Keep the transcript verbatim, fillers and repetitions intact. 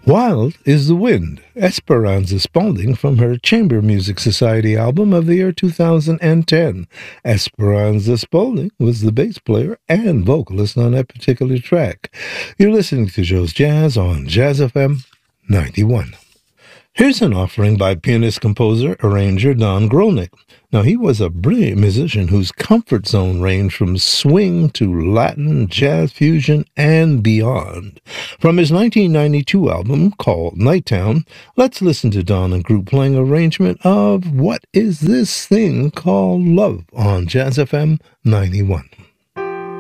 Wild is the Wind, Esperanza Spalding from her Chamber Music Society album of the year two thousand ten. Esperanza Spalding was the bass player and vocalist on that particular track. You're listening to Joe's Jazz on Jazz F M ninety-one. Here's an offering by pianist-composer, arranger Don Grolnick. Now, he was a brilliant musician whose comfort zone ranged from swing to Latin, jazz fusion, and beyond. From his nineteen ninety-two album called Nighttown, let's listen to Don and group playing arrangement of What Is This Thing Called Love on Jazz F M ninety-one.